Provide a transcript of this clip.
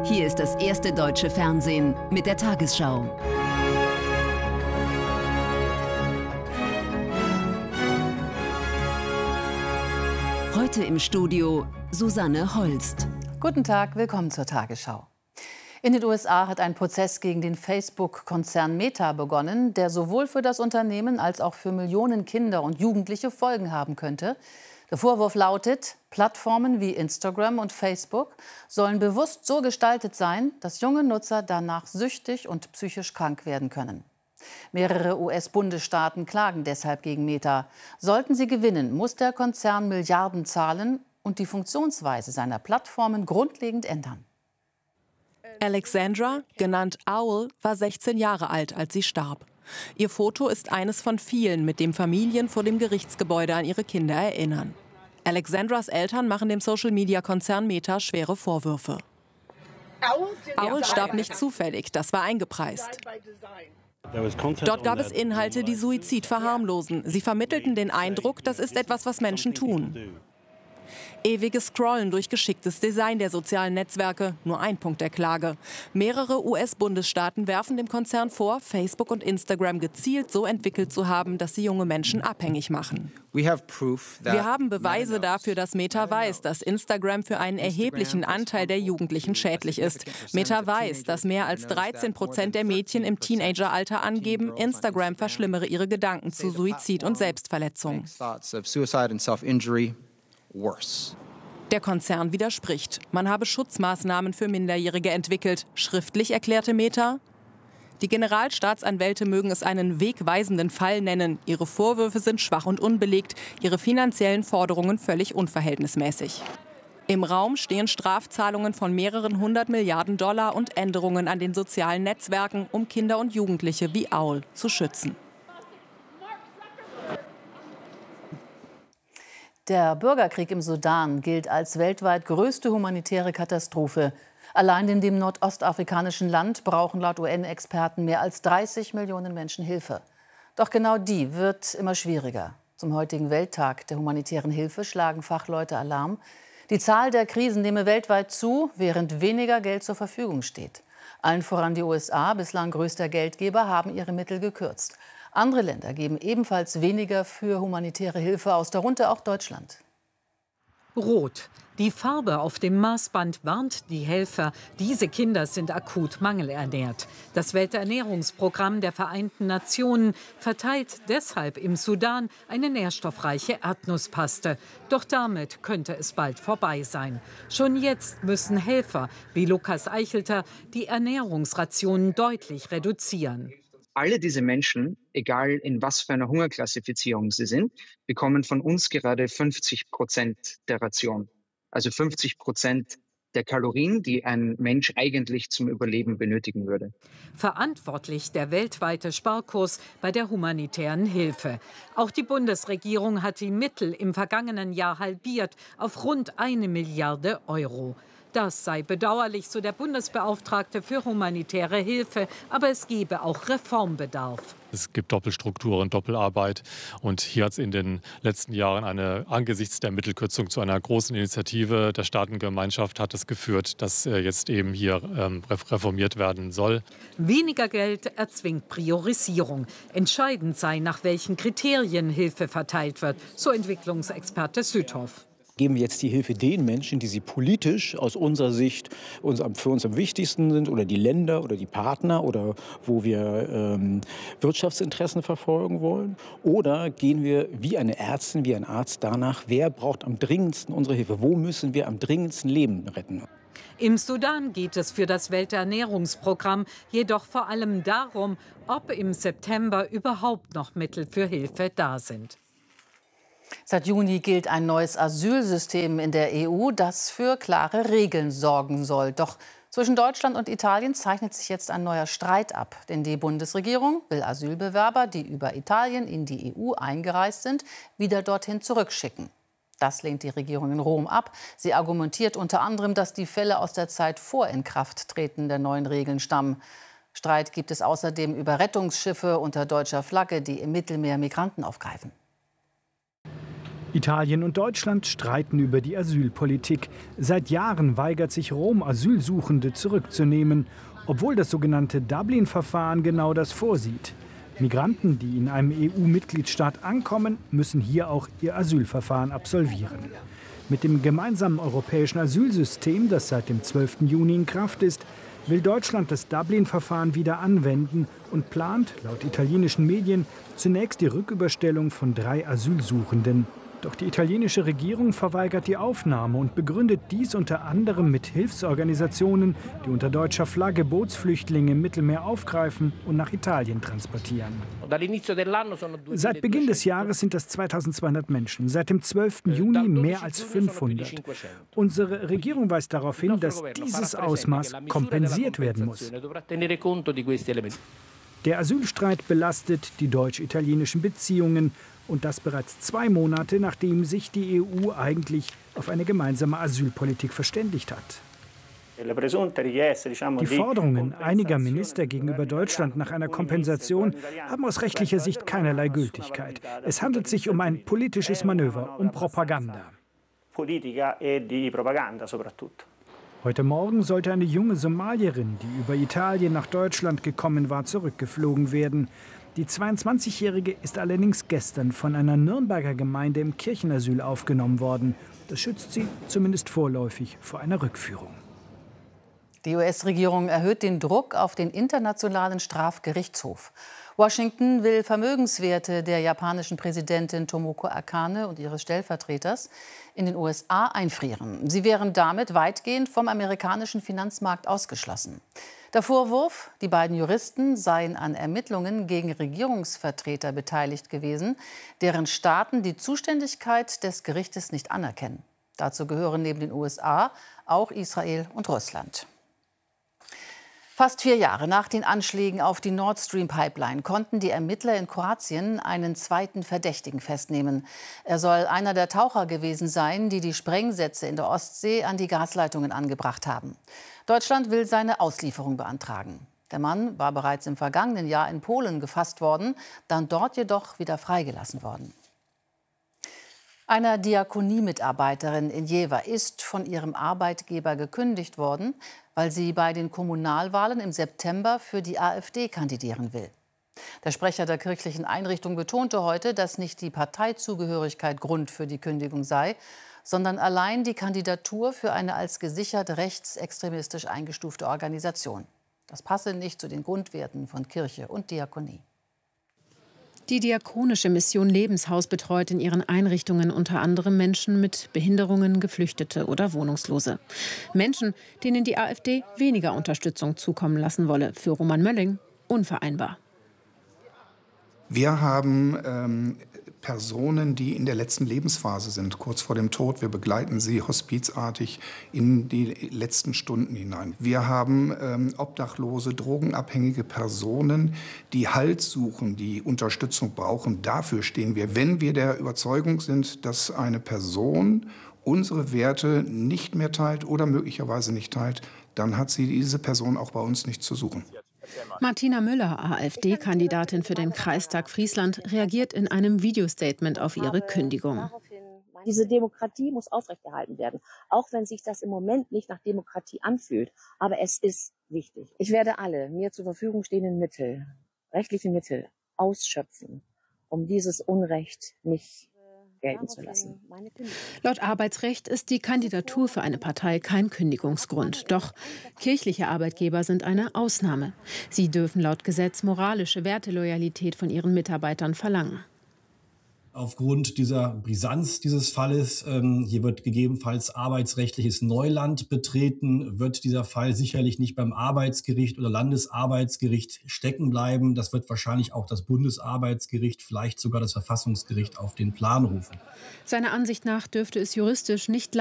Hier ist das erste deutsche Fernsehen mit der Tagesschau. Heute im Studio Susanne Holst. Guten Tag, willkommen zur Tagesschau. In den USA hat ein Prozess gegen den Facebook-Konzern Meta begonnen, der sowohl für das Unternehmen als auch für Millionen Kinder und Jugendliche Folgen haben könnte. Der Vorwurf lautet, Plattformen wie Instagram und Facebook sollen bewusst so gestaltet sein, dass junge Nutzer danach süchtig und psychisch krank werden können. Mehrere US-Bundesstaaten klagen deshalb gegen Meta. Sollten sie gewinnen, muss der Konzern Milliarden zahlen und die Funktionsweise seiner Plattformen grundlegend ändern. Alexandra, genannt Owl, war 16 Jahre alt, als sie starb. Ihr Foto ist eines von vielen, mit dem Familien vor dem Gerichtsgebäude an ihre Kinder erinnern. Alexandras Eltern machen dem Social-Media-Konzern Meta schwere Vorwürfe. Owl starb nicht zufällig, das war eingepreist. Dort gab es Inhalte, die Suizid verharmlosen. Sie vermittelten den Eindruck, das ist etwas, was Menschen tun. Ewiges Scrollen durch geschicktes Design der sozialen Netzwerke, nur ein Punkt der Klage. Mehrere US-Bundesstaaten werfen dem Konzern vor, Facebook und Instagram gezielt so entwickelt zu haben, dass sie junge Menschen abhängig machen. Wir haben Beweise dafür, dass Meta weiß, dass Instagram für einen erheblichen Anteil der Jugendlichen schädlich ist. Meta weiß, dass mehr als 13% der Mädchen im Teenageralter angeben, Instagram verschlimmere ihre Gedanken zu Suizid und Selbstverletzung. Der Konzern widerspricht. Man habe Schutzmaßnahmen für Minderjährige entwickelt. Schriftlich erklärte Meta: Die Generalstaatsanwälte mögen es einen wegweisenden Fall nennen. Ihre Vorwürfe sind schwach und unbelegt, ihre finanziellen Forderungen völlig unverhältnismäßig. Im Raum stehen Strafzahlungen von mehreren 100 Milliarden $ und Änderungen an den sozialen Netzwerken, um Kinder und Jugendliche wie Owl zu schützen. Der Bürgerkrieg im Sudan gilt als weltweit größte humanitäre Katastrophe. Allein in dem nordostafrikanischen Land brauchen laut UN-Experten mehr als 30 Millionen Menschen Hilfe. Doch genau die wird immer schwieriger. Zum heutigen Welttag der humanitären Hilfe schlagen Fachleute Alarm. Die Zahl der Krisen nehme weltweit zu, während weniger Geld zur Verfügung steht. Allen voran die USA, bislang größter Geldgeber, haben ihre Mittel gekürzt. Andere Länder geben ebenfalls weniger für humanitäre Hilfe aus, darunter auch Deutschland. Rot. Die Farbe auf dem Maßband warnt die Helfer, diese Kinder sind akut mangelernährt. Das Welternährungsprogramm der Vereinten Nationen verteilt deshalb im Sudan eine nährstoffreiche Erdnusspaste. Doch damit könnte es bald vorbei sein. Schon jetzt müssen Helfer wie Lukas Eichelter die Ernährungsrationen deutlich reduzieren. Alle diese Menschen, egal in was für einer Hungerklassifizierung sie sind, bekommen von uns gerade 50% der Ration. Also 50% der Kalorien, die ein Mensch eigentlich zum Überleben benötigen würde. Verantwortlich der weltweite Sparkurs bei der humanitären Hilfe. Auch die Bundesregierung hat die Mittel im vergangenen Jahr halbiert auf rund 1 Milliarde Euro. Das sei bedauerlich, so der Bundesbeauftragte für humanitäre Hilfe. Aber es gebe auch Reformbedarf. Es gibt Doppelstrukturen, Doppelarbeit. Und hier hat es in den letzten Jahren angesichts der Mittelkürzung zu einer großen Initiative der Staatengemeinschaft hat es geführt, dass jetzt eben hier reformiert werden soll. Weniger Geld erzwingt Priorisierung. Entscheidend sei, nach welchen Kriterien Hilfe verteilt wird, so Entwicklungsexperte Südhoff. Geben wir jetzt die Hilfe den Menschen, die sie politisch aus unserer Sicht für uns am wichtigsten sind, oder die Länder oder die Partner oder wo wir Wirtschaftsinteressen verfolgen wollen? Oder gehen wir wie eine Ärztin, wie ein Arzt danach, wer braucht am dringendsten unsere Hilfe? Wo müssen wir am dringendsten Leben retten? Im Sudan geht es für das Welternährungsprogramm jedoch vor allem darum, ob im September überhaupt noch Mittel für Hilfe da sind. Seit Juni gilt ein neues Asylsystem in der EU, das für klare Regeln sorgen soll. Doch zwischen Deutschland und Italien zeichnet sich jetzt ein neuer Streit ab. Denn die Bundesregierung will Asylbewerber, die über Italien in die EU eingereist sind, wieder dorthin zurückschicken. Das lehnt die Regierung in Rom ab. Sie argumentiert unter anderem, dass die Fälle aus der Zeit vor Inkrafttreten der neuen Regeln stammen. Streit gibt es außerdem über Rettungsschiffe unter deutscher Flagge, die im Mittelmeer Migranten aufgreifen. Italien und Deutschland streiten über die Asylpolitik. Seit Jahren weigert sich Rom, Asylsuchende zurückzunehmen, obwohl das sogenannte Dublin-Verfahren genau das vorsieht. Migranten, die in einem EU-Mitgliedstaat ankommen, müssen hier auch ihr Asylverfahren absolvieren. Mit dem gemeinsamen europäischen Asylsystem, das seit dem 12. Juni in Kraft ist, will Deutschland das Dublin-Verfahren wieder anwenden und plant, laut italienischen Medien, zunächst die Rücküberstellung von 3 Asylsuchenden. Doch die italienische Regierung verweigert die Aufnahme und begründet dies unter anderem mit Hilfsorganisationen, die unter deutscher Flagge Bootsflüchtlinge im Mittelmeer aufgreifen und nach Italien transportieren. Seit Beginn des Jahres sind das 2200 Menschen, seit dem 12. Juni mehr als 500. Unsere Regierung weist darauf hin, dass dieses Ausmaß kompensiert werden muss. Der Asylstreit belastet die deutsch-italienischen Beziehungen. Und das bereits 2 Monate, nachdem sich die EU eigentlich auf eine gemeinsame Asylpolitik verständigt hat. Die Forderungen einiger Minister gegenüber Deutschland nach einer Kompensation haben aus rechtlicher Sicht keinerlei Gültigkeit. Es handelt sich um ein politisches Manöver, um Propaganda. Heute Morgen sollte eine junge Somalierin, die über Italien nach Deutschland gekommen war, zurückgeflogen werden. Die 22-Jährige ist allerdings gestern von einer Nürnberger Gemeinde im Kirchenasyl aufgenommen worden. Das schützt sie zumindest vorläufig vor einer Rückführung. Die US-Regierung erhöht den Druck auf den Internationalen Strafgerichtshof. Washington will Vermögenswerte der japanischen Präsidentin Tomoko Akane und ihres Stellvertreters in den USA einfrieren. Sie wären damit weitgehend vom amerikanischen Finanzmarkt ausgeschlossen. Der Vorwurf, die beiden Juristen seien an Ermittlungen gegen Regierungsvertreter beteiligt gewesen, deren Staaten die Zuständigkeit des Gerichtes nicht anerkennen. Dazu gehören neben den USA auch Israel und Russland. Fast 4 Jahre nach den Anschlägen auf die Nord Stream Pipeline konnten die Ermittler in Kroatien einen zweiten Verdächtigen festnehmen. Er soll einer der Taucher gewesen sein, die die Sprengsätze in der Ostsee an die Gasleitungen angebracht haben. Deutschland will seine Auslieferung beantragen. Der Mann war bereits im vergangenen Jahr in Polen gefasst worden, dann dort jedoch wieder freigelassen worden. Einer Diakonie-Mitarbeiterin in Jever ist von ihrem Arbeitgeber gekündigt worden, weil sie bei den Kommunalwahlen im September für die AfD kandidieren will. Der Sprecher der kirchlichen Einrichtung betonte heute, dass nicht die Parteizugehörigkeit Grund für die Kündigung sei, sondern allein die Kandidatur für eine als gesichert rechtsextremistisch eingestufte Organisation. Das passe nicht zu den Grundwerten von Kirche und Diakonie. Die Diakonische Mission Lebenshaus betreut in ihren Einrichtungen unter anderem Menschen mit Behinderungen, Geflüchtete oder Wohnungslose. Menschen, denen die AfD weniger Unterstützung zukommen lassen wolle. Für Roman Mölling unvereinbar. Wir haben Personen, die in der letzten Lebensphase sind, kurz vor dem Tod. Wir begleiten sie hospizartig in die letzten Stunden hinein. Wir haben obdachlose, drogenabhängige Personen, die Halt suchen, die Unterstützung brauchen. Dafür stehen wir. Wenn wir der Überzeugung sind, dass eine Person unsere Werte nicht mehr teilt oder möglicherweise nicht teilt, dann hat sie diese Person auch bei uns nicht zu suchen. Martina Müller, AfD-Kandidatin für den Kreistag Friesland, reagiert in einem Videostatement auf ihre Kündigung. Diese Demokratie muss aufrechterhalten werden, auch wenn sich das im Moment nicht nach Demokratie anfühlt. Aber es ist wichtig. Ich werde alle mir zur Verfügung stehenden Mittel, rechtliche Mittel, ausschöpfen, um dieses Unrecht nicht gelten zu lassen. Laut Arbeitsrecht ist die Kandidatur für eine Partei kein Kündigungsgrund. Doch kirchliche Arbeitgeber sind eine Ausnahme. Sie dürfen laut Gesetz moralische Werteloyalität von ihren Mitarbeitern verlangen. Aufgrund dieser Brisanz dieses Falles, hier wird gegebenenfalls arbeitsrechtliches Neuland betreten, wird dieser Fall sicherlich nicht beim Arbeitsgericht oder Landesarbeitsgericht stecken bleiben. Das wird wahrscheinlich auch das Bundesarbeitsgericht, vielleicht sogar das Verfassungsgericht auf den Plan rufen. Seiner Ansicht nach dürfte es juristisch nicht